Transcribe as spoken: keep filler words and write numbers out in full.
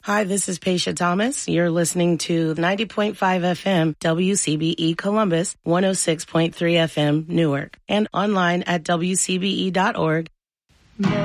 Hi, this is Paisha Thomas. You're listening to ninety point five F M W C B E Columbus, one oh six point three F M Newark, and online at W C B E dot org.